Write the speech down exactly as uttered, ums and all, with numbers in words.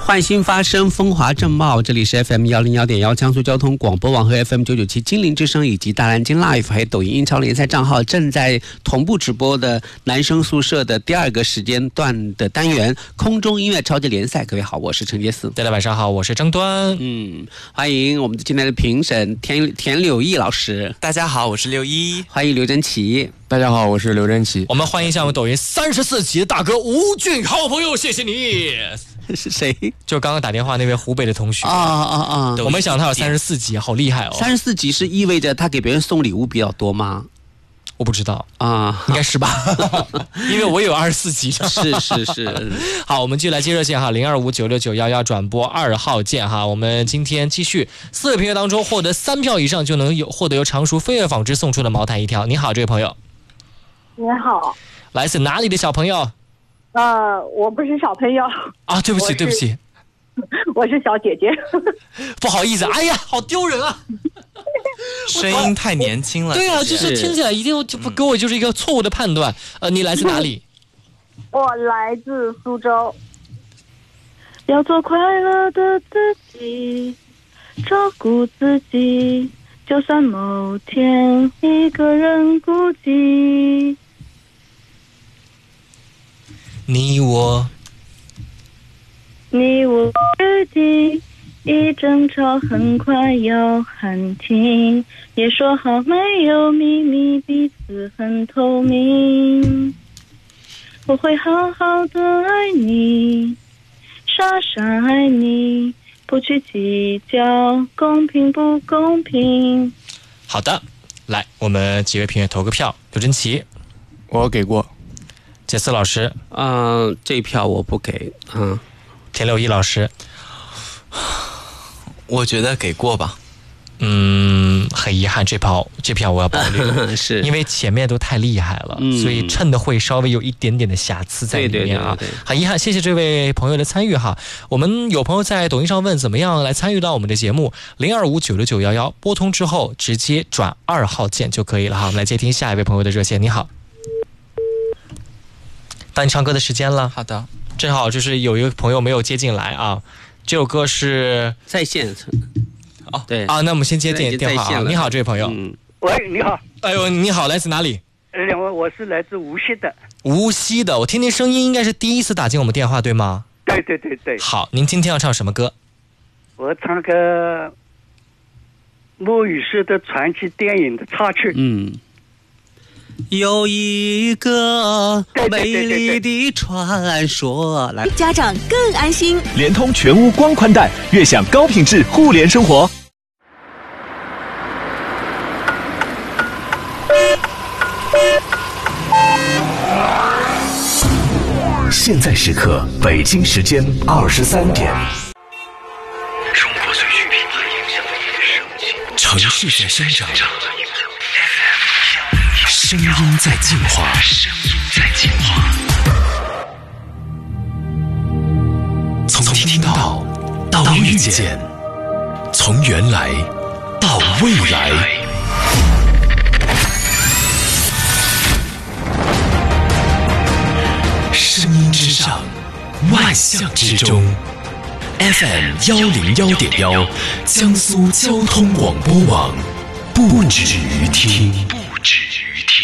焕新发声，风华正茂。这里是 F M 一零一点一江苏交通广播网和 F M 九九七金陵之声以及大蓝鲸 Live 还有抖音英超联赛账号正在同步直播的男生宿舍的第二个时间段的单元空中音乐超级联赛。各位好，我是陈杰思。 大家晚上好，我是张端。 嗯，欢迎我们今天的评审田田柳毅老师。 大家好，我是六一。 欢迎刘真奇。 大家好，我是刘真奇。 我们欢迎一下我们抖音三十四级的大哥吴俊，好朋友，谢谢你。 是谁？ 就刚刚打电话那位湖北的同学啊啊啊！ 我没想到他有三十四级，好厉害哦！ 三十四级是意味着他给别人送礼物比较多吗？ 我不知道啊， 应该是吧？因为我有二十四级。 是是是。 好，我们继续来接热线哈，零二五九六九幺幺转播二号键哈。我们今天继续四位评委当中获得三票以上就能有获得由常熟飞跃纺织送出的毛毯一条。你好，这位朋友。 你好。 来自哪里的小朋友？ 呃，我不是小朋友啊，对不起，对不起， 我是小姐姐， 不好意思，哎呀，好丢人啊！ 声音太年轻了， 对啊，就是听起来一定就不给我就是一个错误的判断。呃，你来自哪里？ 我来自苏州。要做快乐的自己，照顾自己，就算某天一个人孤寂。 你我， 你我约定，一争吵很快要喊停，也说好没有秘密，彼此很透明。我会好好的爱你，傻傻爱你，不去计较公平不公平。 好的，来，我们几位评委投个票。刘真奇， 我给过。 杰斯老师， 嗯、呃，这一票我不给。嗯， 田柳毅老师， 我觉得给过吧。 嗯，很遗憾，这票这票我要保留， 是因为前面都太厉害了， 嗯、 所以衬的会稍微有一点点的瑕疵在里面啊。 对对对对对， 很遗憾，谢谢这位朋友的参与哈。我们有朋友在抖音上问，怎么样来参与到我们的节目？零二五九六九幺幺拨通之后，直接转二号键就可以了哈。我们来接听下一位朋友的热线。你好。到你唱歌的时间了。 好的， 正好就是有一个朋友没有接进来啊。这首歌是在线。 哦， 对啊，那我们先接电电话啊。你好，这位朋友。 嗯， 喂，你好。 哎呦，你好，来自哪里？ 两位，我是来自无锡的。 无锡的，我听听声音，应该是第一次打进我们电话，对吗？ 对对对对。 好，您今天要唱什么歌？ 我唱个莫雨诗的传奇电影的插曲。 嗯。有一个美丽的传说，来， 家长更安心。 联通全屋光宽带，悦享高品质互联生活。现在时刻，北京时间二十三点。中国最具品牌影响力的声音，城市在生长。声音在进化，声音在进化。从听到到遇见，从原来到未来。声音之上，万象之中。F M 幺零幺点幺，江苏交通广播网，不止于听。